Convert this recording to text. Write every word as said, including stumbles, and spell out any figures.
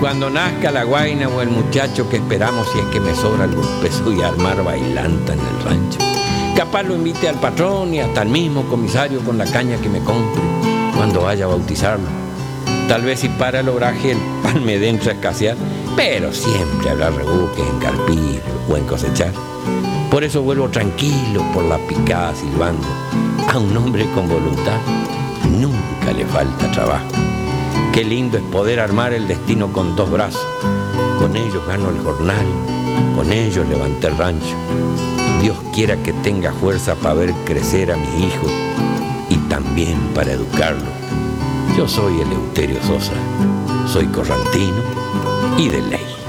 cuando nazca la guaina o el muchacho que esperamos, si es que me sobra algún peso, y armar bailanta en el rancho. Capaz lo invite al patrón y hasta al mismo comisario con la caña que me compre cuando vaya a bautizarlo. Tal vez si para el obraje el pan me dé a escasear, pero siempre habrá rebuques en carpir o en cosechar. Por eso vuelvo tranquilo por la picada silbando. A un hombre con voluntad nunca le falta trabajo. Qué lindo es poder armar el destino con dos brazos. Con ellos gano el jornal, con ellos levanté el rancho. Dios quiera que tenga fuerza para ver crecer a mis hijos y también para educarlos. Yo soy Eleuterio Sosa, soy corrantino y de ley.